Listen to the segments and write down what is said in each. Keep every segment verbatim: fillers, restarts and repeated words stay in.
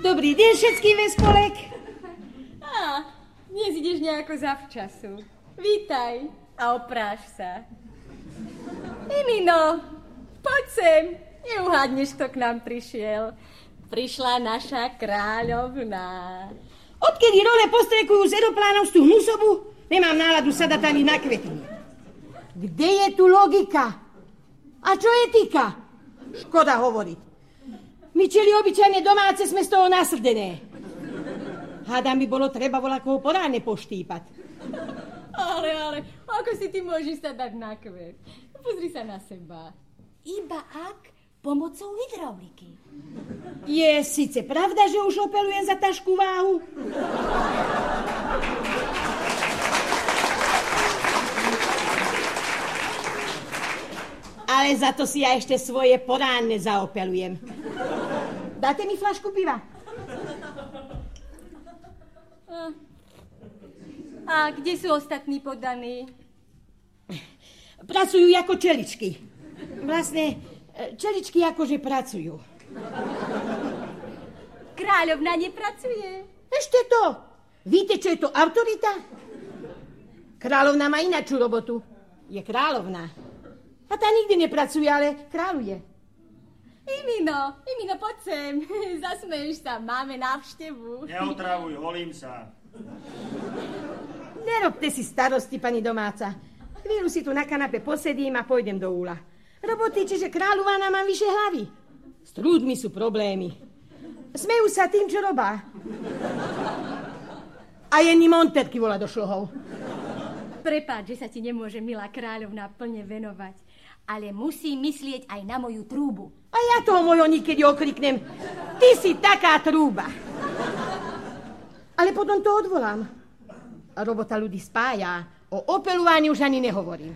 Dobrý deň všetkým ve spolek. Á, dnes ideš nejako zavčasu. Vítaj a opráš sa. Emino, poď sem. Neuhádneš, kto k nám prišiel. Prišla naša kráľovná. Odkedy role postrekujú z aeroplánov z tú hnusobu, nemám náladu sadať ani na kvetiny. Kde je tu logika? A čo etika? Škoda hovoriť. My čeli obyčajne domáce sme z toho nasrdené. Hádam by bolo treba voľakoho poráne poštípať. Ale, ale, ako si ty môžeš sa dať na kvet? Pozri sa na seba. Iba ak pomocou hydrauliky. Je síce pravda, že už opelujem za tašku váhu? Ale za to si ja ešte svoje poránne zaopelujem. Dáte mi fľašku piva? A, a kde sú ostatní poddaní? Pracujú ako čeličky. Vlastne, čeličky akože pracujú. Kráľovna nepracuje. Ešte to. Víte, čo je to autorita? Kráľovna má inačú robotu. Je kráľovná. A tá nikdy nepracuje, ale kráľuje. Emino, Emino, poď sem. Zasmeješ sa, máme návštevu. Neotravuj, holím sa. Nerobte si starosti, pani domáca. Chvíľu si tu na kanape posedím a pôjdem do úla. Roboty, čiže kráľovná mám vyše hlavy. S trúdmi sú problémy. Smejú sa tým, čo robá. A Jenny Monterky volá do šlohov. Prepáč, že sa ti nemôže milá kráľovná plne venovať, ale musí myslieť aj na moju trúbu. A ja toho môjho niekedy okriknem. Ty si taká trúba. Ale potom to odvolám. Robota ľudí spája. O opelovaní už ani nehovorím.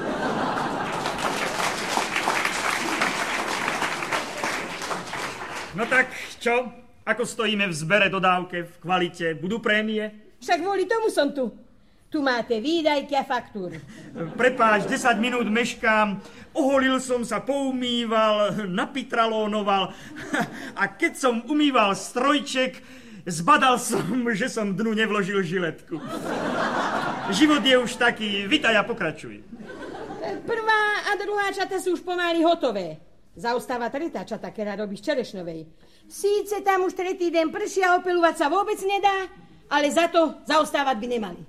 No tak, čo? Ako stojíme v zbere, dodávke, v kvalite? Budú prémie? Však kvôli tomu som tu. Tu máte výdajky a faktúry. Prepáč, desať minút meškám. Oholil som sa, poumýval, napitralónoval. A keď som umýval strojček, zbadal som, že som dnu nevložil žiletku. Život je už taký. Vitaj a pokračuj. Prvá a druhá čata sú už pomaly hotové. Zaostáva tretá čata, ktorá robí z Čerešnovej. Síce tam už tretí deň prší a opeľovať sa vôbec nedá, ale za to zaostávať by nemali.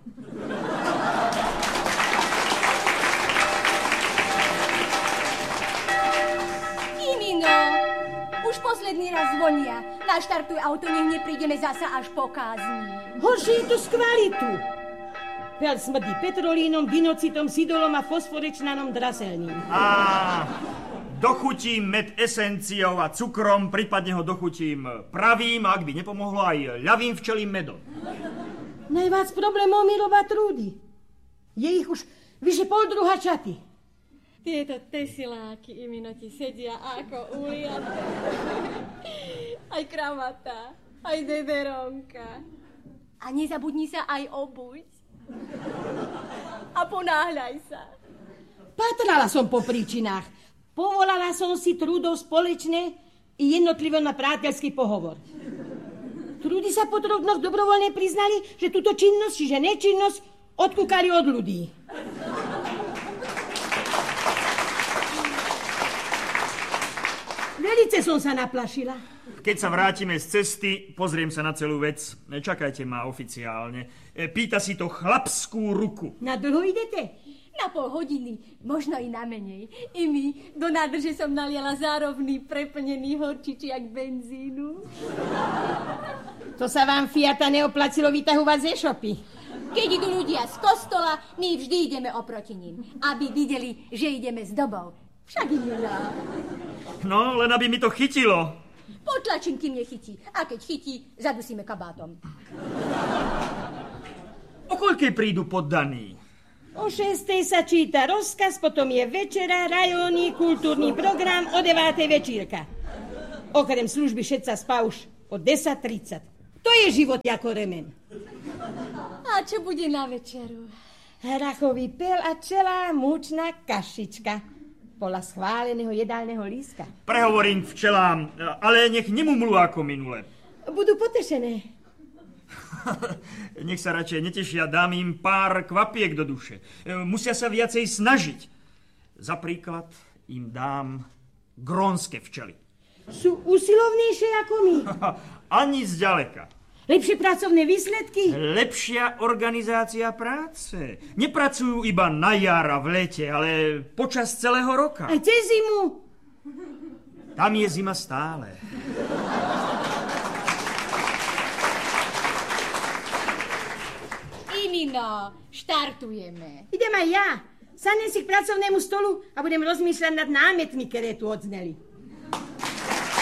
Emino, už posledný raz zvonia. Naštartuj auto, nech neprídeme zasa až po kázni. Horšie je to z kvalitu. Peľ smrdí petrolínom, dinocitom, sidolom a fosforečnanom draselním. A dochutím med esenciou a cukrom, prípadne ho dochutím pravým, ak by nepomohlo aj ľavým včelím medom. Najviac problémov mi robá trúdy. Je ich už vyše pol druha čaty. Tieto tesiláky, Emino, ti sedia ako uliaté. Aj kravata, aj dederonka. A nezabudni sa aj obuť. A ponáhľaj sa. Patrala som po príčinách. Povolala som si trúdov spoločne i jednotlivo na priateľský pohovor. Trúdy sa po troch dnoch dobrovoľne priznali, že túto činnosť, čiže nečinnosť, odkúkali od ľudí. Velice som sa naplašila. Keď sa vrátime z cesty, pozriem sa na celú vec. Čakajte ma oficiálne. Pýta si to chlapskú ruku. Na dlho idete? Na pol hodiny, možno i na menej. I mi do nádrže som naliala zárovný preplnený horčičiak benzínu. To sa vám Fiata neoplatilo vytahovať ze šopy. Keď idú ľudia z kostola, my vždy ideme oproti ním, aby videli, že ideme s dobou. Však im nedá. No, len aby mi to chytilo. Potlačím, kým nechytí. A keď chytí, zadusíme kabátom. O koľkej prídu poddaní? O šestej sa číta rozkaz, potom je večera, rajónny, kultúrny program, o devátej večírka. Okrem služby všetca spá už o desať tridsať. To je život ako remen. A čo bude na večeru? Hrachový pel a celá múčna kašička. Podľa schváleného jedálneho lístka. Prehovorím včelám, ale nech nemumlú ako minule. budú potešené. Nech sa radšej netešia, dám im pár kvapiek do duše. Musia sa viacej snažiť. Za príklad im dám grónske včely. Sú usilovnejšie ako my. Ani zďaleka. Lepšie pracovné výsledky? Lepšia organizácia práce. Nepracujú iba na jar a v lete, ale počas celého roka. A cez zimu? Tam je zima stále. Inino, štartujeme. Idem aj ja. Sadnem si k pracovnému stolu a budem rozmýšľať nad námetmi, ktoré tu odzneli.